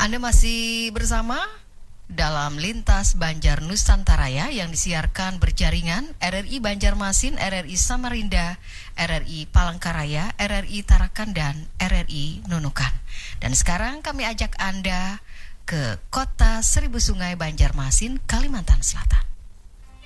Anda masih bersama dalam Lintas Banjar Nusantara yang disiarkan berjaringan RRI Banjarmasin, RRI Samarinda, RRI Palangkaraya, RRI Tarakan, dan RRI Nunukan. Dan sekarang kami ajak Anda ke kota Seribu Sungai, Banjarmasin, Kalimantan Selatan.